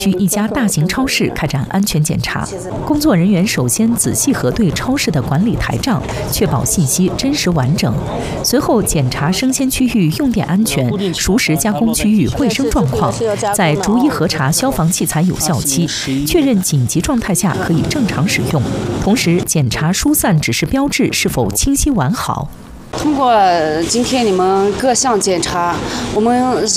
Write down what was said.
区一家大型超市开展安全检查，工作人员首先仔细核对超市的管理台账，确保信息真实完整。随后检查生鲜区域用电安全、熟食加工区域卫生状况，再逐一核查消防器材有效期，确认紧急状态下可以正常使用。同时检查疏散指示标志是否清晰完好。 通过今天你们各项检查，我们